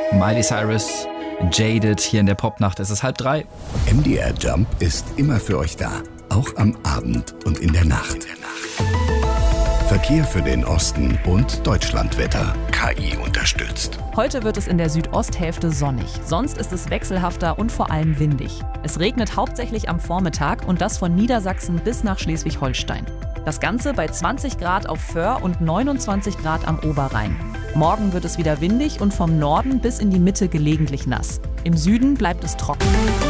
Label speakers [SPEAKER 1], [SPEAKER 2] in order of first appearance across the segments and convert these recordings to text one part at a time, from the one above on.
[SPEAKER 1] Miley Cyrus, Jaded hier in der Popnacht. Es ist 2:30.
[SPEAKER 2] MDR Jump ist immer für euch da, auch am Abend und in der Nacht. Verkehr für den Osten und Deutschlandwetter. KI unterstützt.
[SPEAKER 3] Heute wird es in der Südosthälfte sonnig. Sonst ist es wechselhafter und vor allem windig. Es regnet hauptsächlich am Vormittag und das von Niedersachsen bis nach Schleswig-Holstein. Das Ganze bei 20 Grad auf Föhr und 29 Grad am Oberrhein. Morgen wird es wieder windig und vom Norden bis in die Mitte gelegentlich nass. Im Süden bleibt es trocken.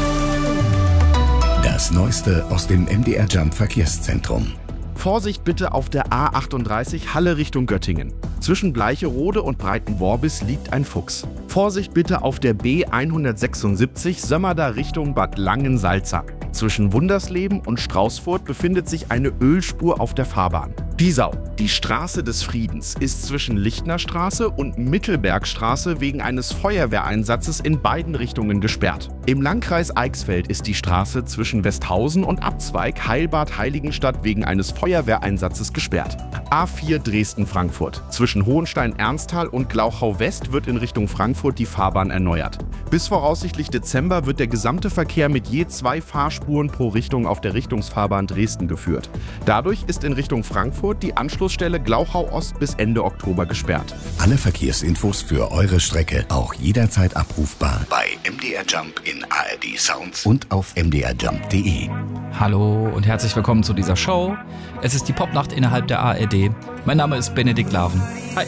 [SPEAKER 2] Das Neueste aus dem MDR Jump Verkehrszentrum.
[SPEAKER 4] Vorsicht bitte auf der A38 Halle Richtung Göttingen. Zwischen Bleicherode und Breitenworbis liegt ein Fuchs. Vorsicht bitte auf der B176 Sömmerda Richtung Bad Langensalza. Zwischen Wundersleben und Straußfurt befindet sich eine Ölspur auf der Fahrbahn. Diessau, die Straße des Friedens, ist zwischen Lichtnerstraße und Mittelbergstraße wegen eines Feuerwehreinsatzes in beiden Richtungen gesperrt. Im Landkreis Eichsfeld ist die Straße zwischen Westhausen und Abzweig Heilbad-Heiligenstadt wegen eines Feuerwehreinsatzes gesperrt. A4 Dresden-Frankfurt. Zwischen Hohenstein-Ernsthal und Glauchau-West wird in Richtung Frankfurt die Fahrbahn erneuert. Bis voraussichtlich Dezember wird der gesamte Verkehr mit je 2 Fahrspuren pro Richtung auf der Richtungsfahrbahn Dresden geführt. Dadurch ist in Richtung Frankfurt die Anschlussstelle Glauchau-Ost bis Ende Oktober gesperrt.
[SPEAKER 2] Alle Verkehrsinfos für eure Strecke auch jederzeit abrufbar bei MDR Jump in ARD Sounds und auf mdrjump.de.
[SPEAKER 1] Hallo und herzlich willkommen zu dieser Show. Es ist die Popnacht innerhalb der ARD. Mein Name ist Benedikt Laven. Hi.